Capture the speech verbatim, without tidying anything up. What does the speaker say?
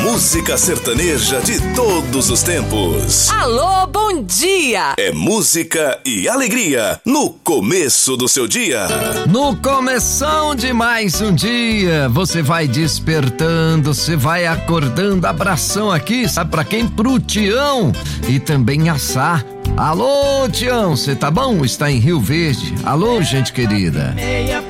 música sertaneja de todos os tempos. Alô, bom dia! É música e alegria no começo do seu dia. No começão de mais um dia, você vai despertando, você vai acordando. Abração aqui, sabe pra quem? Pro Tião e também a Sá. Alô, Tião, você tá bom? Está em Rio Verde. Alô, gente querida.